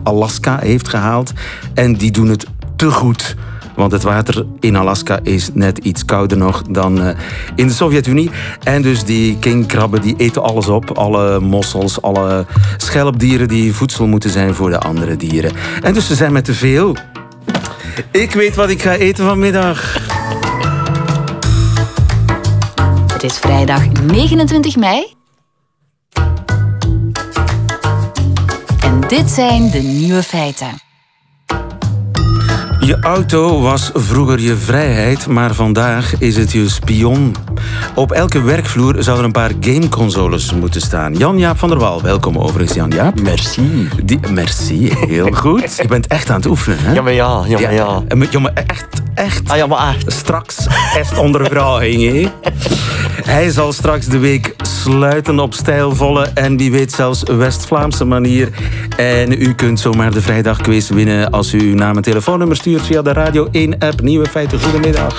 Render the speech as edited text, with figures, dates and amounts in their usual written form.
Alaska heeft gehaald. En die doen het te goed. Want het water in Alaska is net iets kouder nog dan in de Sovjet-Unie. En dus die kingkrabben die eten alles op. Alle mossels, alle schelpdieren die voedsel moeten zijn voor de andere dieren. En dus ze zijn met te veel. Ik weet wat ik ga eten vanmiddag. Het is vrijdag 29 mei. En dit zijn de nieuwe feiten. Je auto was vroeger je vrijheid, maar vandaag is het je spion. Op elke werkvloer zouden een paar gameconsoles moeten staan. Jan-Jaap van der Wal, welkom overigens, Jan-Jaap. Merci. Merci, heel goed. Je bent echt aan het oefenen, hè? Ja, maar ja. Ja, maar echt. Ah, ja, maar echt. Straks echt ondervraging, hè? Hij zal straks de week sluiten op stijlvolle en wie weet zelfs West-Vlaamse manier. En u kunt zomaar de vrijdagquiz winnen als u uw naam en telefoonnummer stuurt via de Radio 1-app. Nieuwe feiten, goedemiddag.